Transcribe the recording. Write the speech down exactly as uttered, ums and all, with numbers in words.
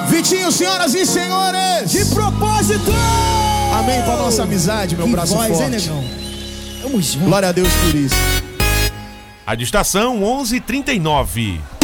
Vitinho, senhoras e senhores. De propósito. Amém pra nossa amizade, meu Que braço voz, forte. hein, negão? Tamo junto. Glória a Deus por isso. Rádio Estação onze e trinta e nove.